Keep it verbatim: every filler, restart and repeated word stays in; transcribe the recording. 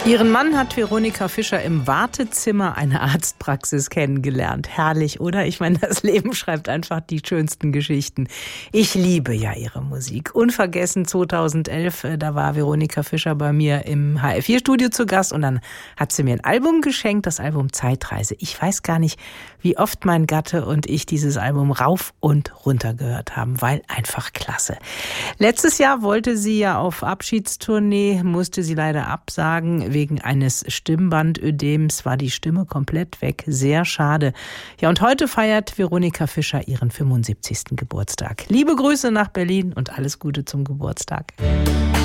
Ihren Mann hat Veronika Fischer im Wartezimmer einer Arztpraxis kennengelernt. Herrlich, oder? Ich meine, das Leben schreibt einfach die schönsten Geschichten. Ich liebe ja ihre Musik. Unvergessen zweitausendelf, da war Veronika Fischer bei mir im H R vier Studio zu Gast und dann hat sie mir ein Album geschenkt, das Album Zeitreise. Ich weiß gar nicht, wie oft mein Gatte und ich dieses Album rauf und runter gehört haben, weil einfach klasse. Letztes Jahr wollte sie ja auf Abschiedstournee, musste sie leider absagen. Wegen eines Stimmbandödems war die Stimme komplett weg. Sehr schade. Ja, und heute feiert Veronika Fischer ihren fünfundsiebzigsten Geburtstag. Liebe Grüße nach Berlin und alles Gute zum Geburtstag.